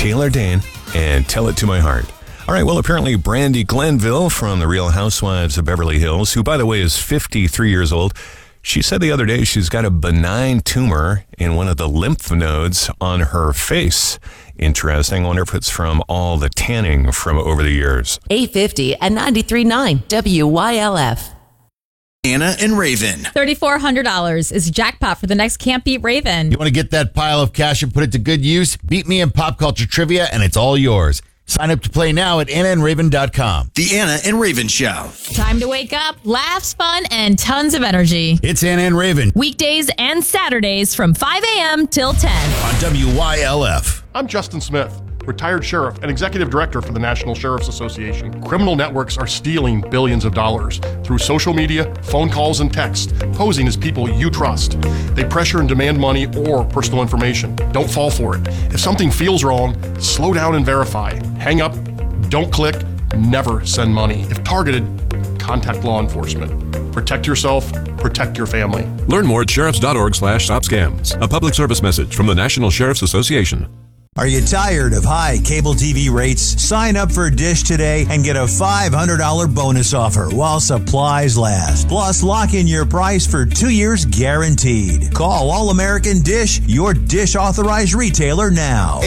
Taylor Dane and Tell It to My Heart. All right, well, apparently Brandy Glenville from The Real Housewives of Beverly Hills, who, by the way, is 53 years old, she said the other day she's got a benign tumor in one of the lymph nodes on her face. Interesting. I wonder if it's from all the tanning from over the years. 850 and 93.9 WYLF. Anna and Raven. $3,400 is jackpot for the next Can't Beat Raven. You want to get that pile of cash and put it to good use? Beat me in pop culture trivia, and it's all yours. Sign up to play now at AnnaandRaven.com. The Anna and Raven Show. Time to wake up, laughs, fun, and tons of energy. It's Anna and Raven Weekdays and Saturdays from 5 a.m. till 10. on WYLF. I'm Justin Smith, retired sheriff and executive director for the National Sheriff's Association. Criminal networks are stealing billions of dollars through social media, phone calls, and text, posing as people you trust. They pressure and demand money or personal information. Don't fall for it. If something feels wrong, slow down and verify. Hang up, don't click, never send money. If targeted, contact law enforcement. Protect yourself, protect your family. Learn more at sheriffs.org/stopscams. A public service message from the National Sheriff's Association. Are you tired of high cable TV rates? Sign up for Dish today and get a $500 bonus offer while supplies last. Plus, lock in your price for 2 years guaranteed. Call All American Dish, your Dish authorized retailer now.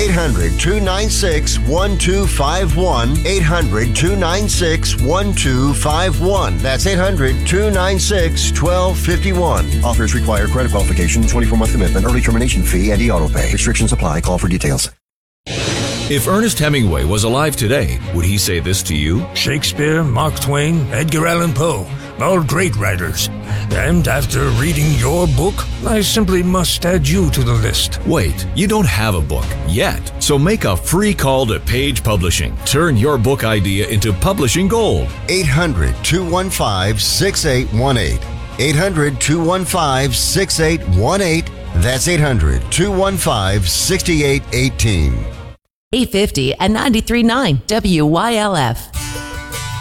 800-296-1251. 800-296-1251. That's 800-296-1251. Offers require credit qualification, 24-month commitment, early termination fee, and e-auto pay. Restrictions apply. Call for details. If Ernest Hemingway was alive today, would he say this to you? Shakespeare, Mark Twain, Edgar Allan Poe, all great writers. And after reading your book, I simply must add you to the list. Wait, you don't have a book yet. So make a free call to Page Publishing. Turn your book idea into publishing gold. 800-215-6818. 800-215-6818. That's 800-215-6818. 850 and 93.9 WYLF.